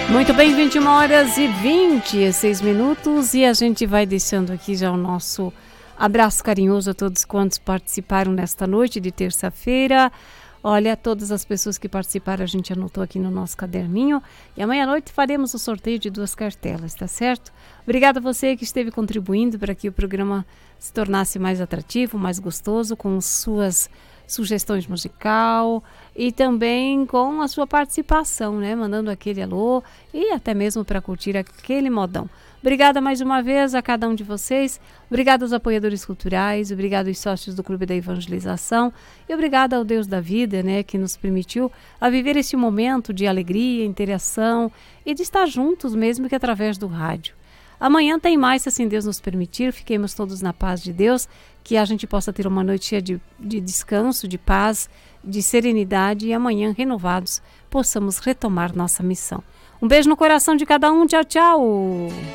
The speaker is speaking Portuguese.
Muito bem, 21 horas e 26 minutos e a gente vai deixando aqui já o nosso abraço carinhoso a todos quantos participaram nesta noite de terça-feira. Olha, todas as pessoas que participaram a gente anotou aqui no nosso caderninho e amanhã à noite faremos o sorteio de 2 cartelas, tá certo? Obrigada a você que esteve contribuindo para que o programa se tornasse mais atrativo, mais gostoso, com suas sugestões musical e também com a sua participação, né? Mandando aquele alô e até mesmo para curtir aquele modão. Obrigada mais uma vez a cada um de vocês, obrigada aos apoiadores culturais, obrigada aos sócios do Clube da Evangelização e obrigada ao Deus da vida, né, que nos permitiu a viver esse momento de alegria, interação e de estar juntos mesmo que através do rádio. Amanhã tem mais, se assim Deus nos permitir, fiquemos todos na paz de Deus, que a gente possa ter uma noite cheia de descanso, de paz, de serenidade e amanhã, renovados, possamos retomar nossa missão. Um beijo no coração de cada um, tchau, tchau!